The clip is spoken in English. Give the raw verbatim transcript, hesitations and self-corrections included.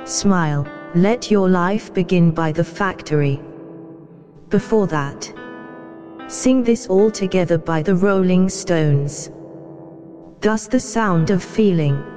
Smile, let your life begin by The Factory. Before that, sing this all together by the Rolling Stones. Thus the sound of feeling.